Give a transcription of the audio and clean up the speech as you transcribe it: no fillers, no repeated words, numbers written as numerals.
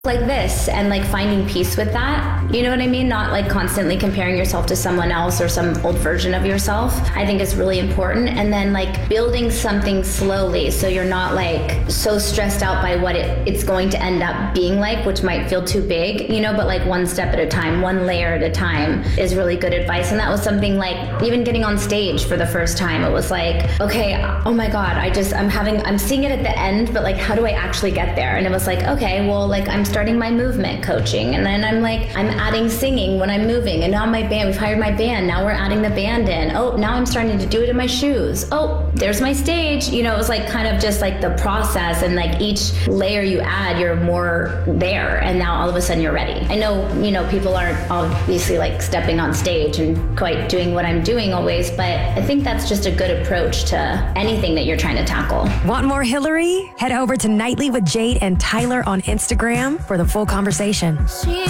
like this and like finding peace with that. You know what I mean? Not like constantly comparing yourself to someone else or some old version of yourself, I think is really important. And then like building something slowly so you're not like so stressed out by what it's going to end up being like, which might feel too big, you know, but like one step at a time, one layer at a time is really good advice. And that was something like even getting on stage for the first time, it was like, okay, oh my God, I'm seeing it at the end, but like, how do I actually get there? And it was like, okay, well, like I'm starting my movement coaching, and then I'm adding singing when I'm moving, and now we've hired my band, now we're adding the band in. Oh, now I'm starting to do it in my shoes. Oh, there's my stage. You know, it was like kind of just like the process, and like each layer you add, you're more there, and now all of a sudden you're ready. I know, you know, people aren't obviously like stepping on stage and quite doing what I'm doing always, but I think that's just a good approach to anything that you're trying to tackle. Want more Hillary? Head over to Nightly with Jade and Tyler on Instagram for the full conversation.